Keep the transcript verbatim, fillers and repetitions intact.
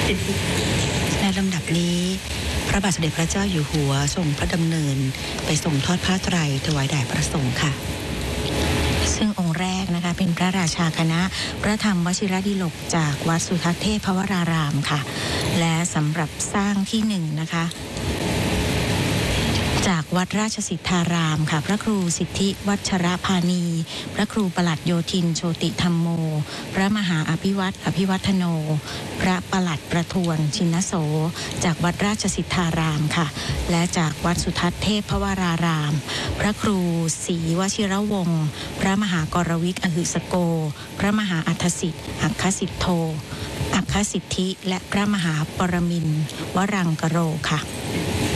ในลำดับนี้พระบาทสมเด็จพระเจ้าอยู่หัวทรงพระดำเนินไปทรงทอดผ้าไตรถวายแด่พระสงฆ์ค่ะซึ่งองค์แรกนะคะเป็นพระราชาคณะพระธรรมวชิรดิลกจากวัดสุทัศน์เทพวรารามค่ะและสำหรับสร้างที่หนึ่งนะคะจากวัดราชสิทธารามค่ะพระครูสิทธิวัชรพานีพระครูปลัดโยธินโชติธรรมโมพระมหาอภิวัตรอภิวัฒโนพระปลัดประทวนชินโสจากวัดราชสิทธารามค่ะและจากวัดสุทัศน์เทพวรารามพระครูศรีวชิรวงศ์พระมหากรวิกอหิสโกพระมหาอัฏฐสิทธิ์อัคคสิทโธอัคคสิทธิและพระมหาปรมินทร์วรังกโรค่ะ